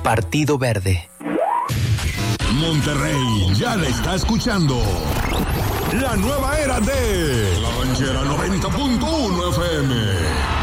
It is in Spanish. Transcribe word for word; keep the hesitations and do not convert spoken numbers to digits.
Partido Verde. Monterrey ya la está escuchando. La nueva era de La Ranchera noventa punto uno F M.